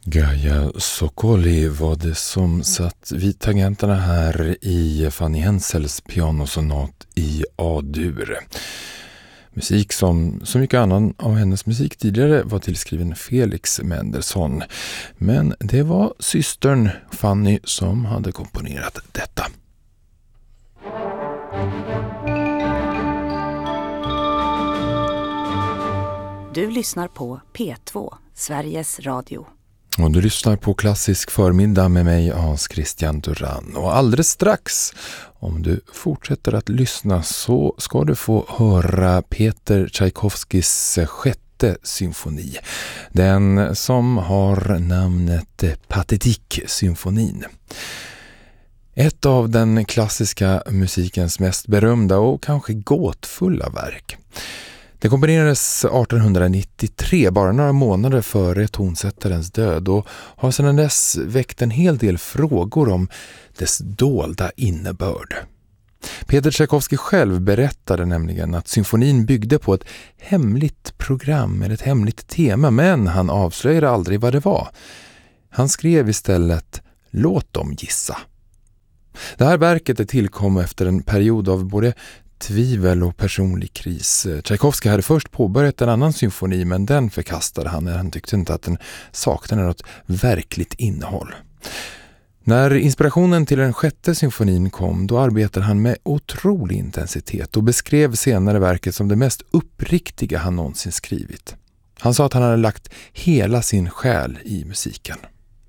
Gaia Sokoli var det som satt vid tangenterna här i Fanny Hensels pianosonat i A-dur. Musik som så mycket annan av hennes musik tidigare var tillskriven Felix Mendelssohn. Men det var systern Fanny som hade komponerat detta. Du lyssnar på P2, Sveriges Radio. Och du lyssnar på Klassisk förmiddag med mig, Hans Christian Duran. Och alldeles strax, om du fortsätter att lyssna, så ska du få höra Peter Tchaikovskys sjätte symfoni. Den som har namnet Pathetique-symfonin. Ett av den klassiska musikens mest berömda och kanske gåtfulla verk. Det komponerades 1893, bara några månader före tonsättarens död, och har sedan dess väckt en hel del frågor om dess dolda innebörd. Peter Tchaikovsky själv berättade nämligen att symfonin byggde på ett hemligt program eller ett hemligt tema, men han avslöjade aldrig vad det var. Han skrev istället "Låt dem gissa". Det här verket tillkom efter en period av både tvivel och personlig kris. Tchaikovsky hade först påbörjat en annan symfoni, men den förkastade han när han tyckte inte att den saknade något verkligt innehåll. När inspirationen till den sjätte symfonin kom, då arbetade han med otrolig intensitet och beskrev senare verket som det mest uppriktiga han någonsin skrivit. Han sa att han hade lagt hela sin själ i musiken.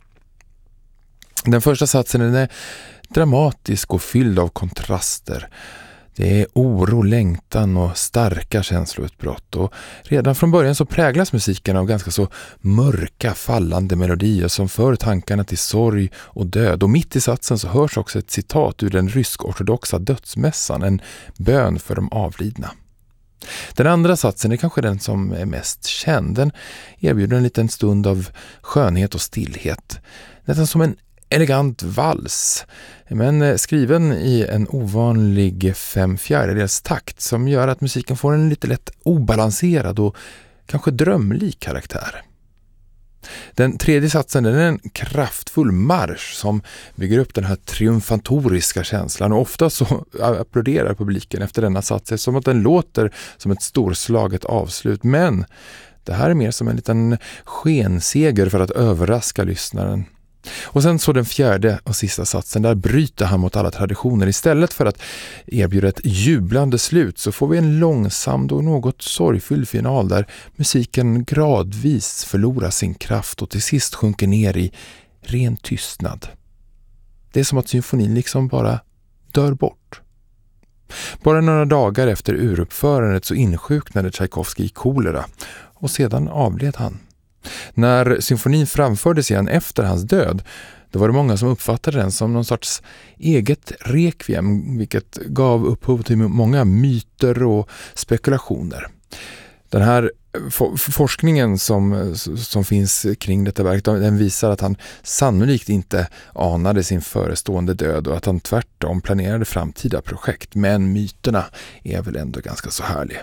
Den första satsen är dramatisk och fylld av kontraster. Det är oro, längtan och starka känsloutbrott, och redan från början så präglas musiken av ganska så mörka, fallande melodier som för tankarna till sorg och död. Och mitt i satsen så hörs också ett citat ur den rysk-ortodoxa dödsmässan, en bön för de avlidna. Den andra satsen är kanske den som är mest känd. Den erbjuder en liten stund av skönhet och stillhet. Nästan som en elegant vals, men skriven i en ovanlig 5/4 takt som gör att musiken får en lite lätt obalanserad och kanske drömlik karaktär. Den tredje satsen är en kraftfull marsch som bygger upp den här triumfatoriska känslan, och ofta så applåderar publiken efter denna sats som att den låter som ett storslaget avslut, men det här är mer som en liten skenseger för att överraska lyssnaren. Och sen så den fjärde och sista satsen, där bryter han mot alla traditioner. Istället för att erbjuda ett jublande slut så får vi en långsam och något sorgfylld final där musiken gradvis förlorar sin kraft och till sist sjunker ner i ren tystnad. Det är som att symfonin liksom bara dör bort. Bara några dagar efter uruppförandet så insjuknade Tchaikovsky i kolera, och sedan avled han. När symfonin framfördes igen efter hans död, då var det många som uppfattade den som någon sorts eget requiem, vilket gav upphov till många myter och spekulationer. Den här forskningen som finns kring detta verk, den visar att han sannolikt inte anade sin förestående död och att han tvärtom planerade framtida projekt, men myterna är väl ändå ganska så härliga.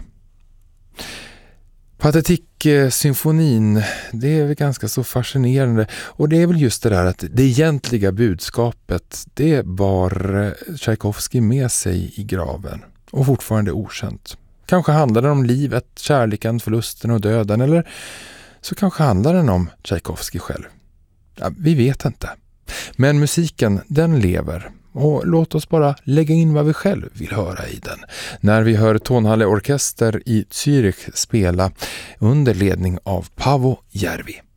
Pathetique-symfonin, det är väl ganska så fascinerande, och det är väl just det där att det egentliga budskapet, det bar Tchaikovsky med sig i graven och fortfarande okänt. Kanske handlar det om livet, kärleken, förlusten och döden, eller så kanske handlar den om Tchaikovsky själv. Ja, vi vet inte. Men musiken, den lever. Och låt oss bara lägga in vad vi själv vill höra i den. När vi hör Tonhalle Orkester i Zürich spela under ledning av Paavo Järvi.